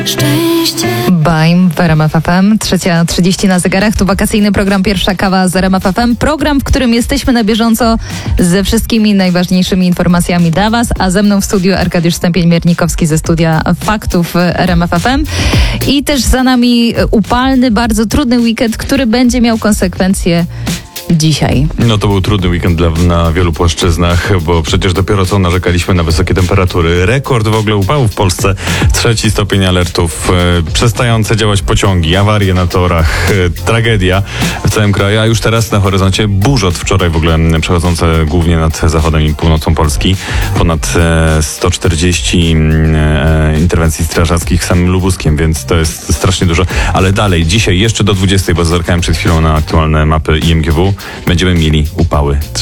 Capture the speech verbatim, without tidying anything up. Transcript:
szczęście. Baim w R M F F M, trzecia trzydzieści na zegarach. Tu wakacyjny program Pierwsza Kawa z R M F F M. Program, w którym jesteśmy na bieżąco ze wszystkimi najważniejszymi informacjami dla Was, a ze mną w studiu Arkadiusz Stępień-Miernikowski ze studia Faktów R M F F M. I też za nami upalny, bardzo trudny weekend, który będzie miał konsekwencje dzisiaj. No to był trudny weekend dla, na wielu płaszczyznach, bo przecież dopiero co narzekaliśmy na wysokie temperatury. Rekord w ogóle upału w Polsce. Trzeci stopień alertów. E, przestające działać pociągi, awarie na torach, e, tragedia w całym kraju. A już teraz na horyzoncie burze od wczoraj w ogóle przechodzące głównie nad zachodem i północą Polski. Ponad e, sto czterdzieści e, interwencji strażackich w samym Lubuskiem, więc to jest strasznie dużo. Ale dalej, dzisiaj jeszcze do dwudziestej, bo zerkałem przed chwilą na aktualne mapy I M G W, będziemy mieli upały.